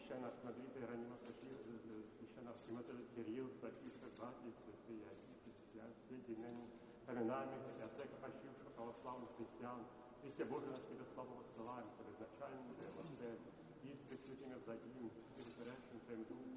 священноархимандрит священноархимандрит Кирил, старших братів, святий святі нині перед нами, яцека пащивши православних християн, після Божої наш до славу посилаємося, визначаємо Тебе, і з присвятими взаєм, і з перечним Твоїм Духом,